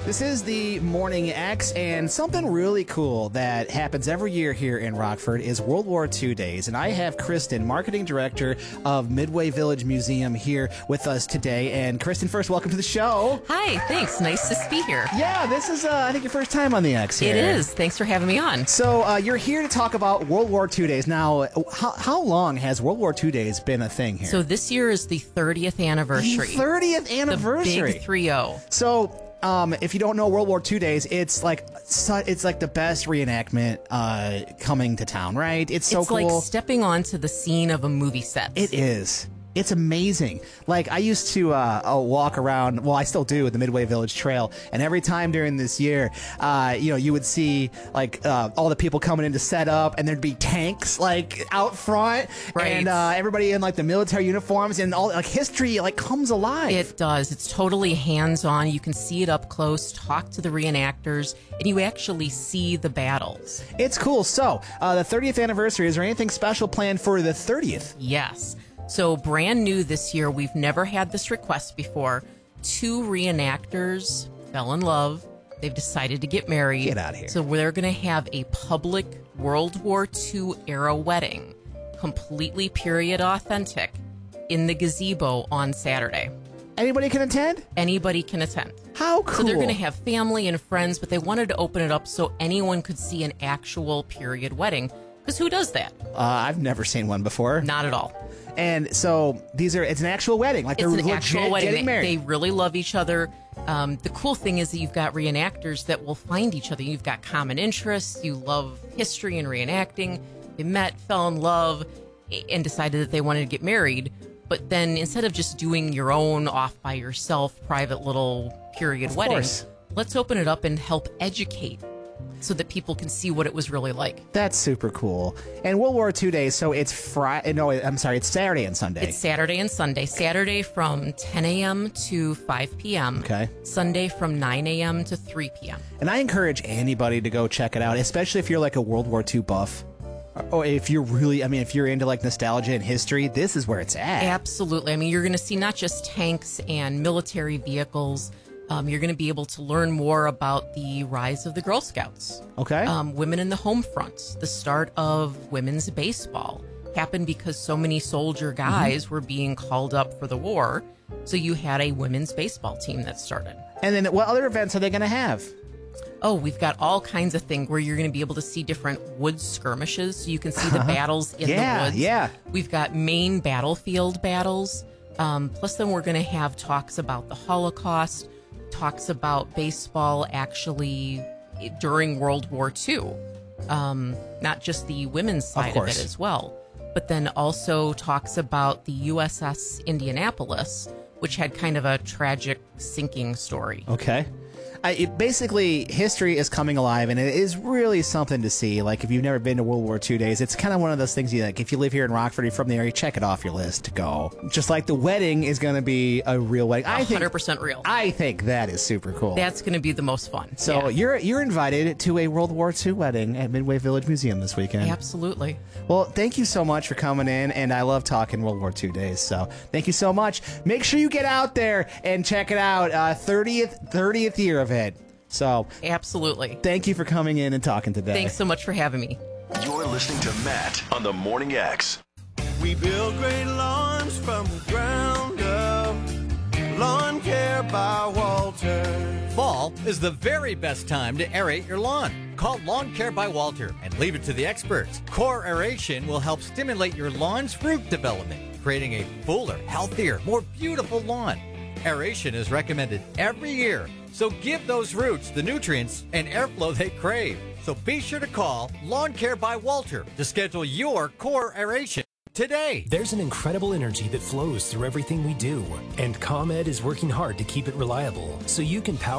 This is the Morning X, and something really cool that happens every year here in Rockford is World War II Days. And I have Kristen, Marketing Director of Midway Village Museum, here with us today. And Kristen, first, welcome to the show. Hi, thanks. Nice to be here. Yeah, this is, I think, your first time on the X here. It is. Thanks for having me on. So you're here to talk about World War II Days. Now, how long has World War II Days been a thing here? So this year is the 30th anniversary. The 30th anniversary. The big 3-0. So, if you don't know World War II Days, it's like the best reenactment coming to town, right? It's so cool. It's like stepping onto the scene of a movie set. It is. It's amazing. Like, I used to walk around, well, I still do, the Midway Village Trail, and every time during this year, you would see, like, all the people coming in to set up, and there'd be tanks, like, out front, right. And everybody in, like, the military uniforms, and all, like, history, like, comes alive. It does. It's totally hands-on. You can see it up close, talk to the reenactors, and you actually see the battles. It's cool. So, the 30th anniversary, is there anything special planned for the 30th? Yes. So brand new this year, we've never had this request before. 2 reenactors fell in love. They've decided to get married. Get out of here. So they're going to have a public World War II era wedding, completely period authentic, in the gazebo on Saturday. Anybody can attend? Anybody can attend. How cool. So they're going to have family and friends, but they wanted to open it up so anyone could see an actual period wedding. Because who does that? I've never seen one before. Not at all. And so it's an actual wedding. Like, they're it's an actual wedding. Getting married. They really love each other. The cool thing is that you've got reenactors that will find each other. You've got common interests. You love history and reenacting. They met, fell in love, and decided that they wanted to get married. But then instead of just doing your own off by yourself private little period wedding, let's open it up and help educate so that people can see what it was really like. That's super cool. And World War II Days, so it's it's Saturday and Sunday. It's Saturday and Sunday. Saturday from 10 a.m. to 5 p.m. Okay. Sunday from 9 a.m. to 3 p.m. And I encourage anybody to go check it out, especially if you're like a World War II buff. Or if you're really, if you're into like nostalgia and history, this is where it's at. Absolutely. You're going to see not just tanks and military vehicles. You're going to be able to learn more about the rise of the Girl Scouts. Okay. Women in the home front. The start of women's baseball happened because so many soldier guys were being called up for the war. So you had a women's baseball team that started. And then what other events are they going to have? Oh, we've got all kinds of things where you're going to be able to see different wood skirmishes. So you can see the battles in the woods. Yeah. We've got main battlefield battles. Plus then we're going to have talks about the Holocaust, talks about baseball actually during World War II. Not just the women's side of it as well. But then also talks about the USS Indianapolis, which had kind of a tragic sinking story. Okay. Basically, history is coming alive, and it is really something to see. Like, if you've never been to World War II Days, it's kind of one of those things you like. If you live here in Rockford, you're from the area, check it off your list to go. Just like the wedding is going to be a real wedding. 100% real. I think that is super cool. That's going to be the most fun. So you're invited to a World War II wedding at Midway Village Museum this weekend. Absolutely. Well, thank you so much for coming in, and I love talking World War II Days. So thank you so much. Make sure you get out there and check it out. 30th year of it. So absolutely. Thank you for coming in and talking today. Thanks so much for having me. You're listening to Matt on the Morning X. We build great lawns from the ground up. Lawn Care by Walter. Fall is the very best time to aerate your lawn. Call Lawn Care by Walter and leave it to the experts. Core aeration will help stimulate your lawn's root development, creating a fuller, healthier, more beautiful lawn. Aeration is recommended every year, so give those roots the nutrients and airflow they crave. So be sure to call Lawn Care by Walter to schedule your core aeration today. There's an incredible energy that flows through everything we do, and ComEd is working hard to keep it reliable so you can power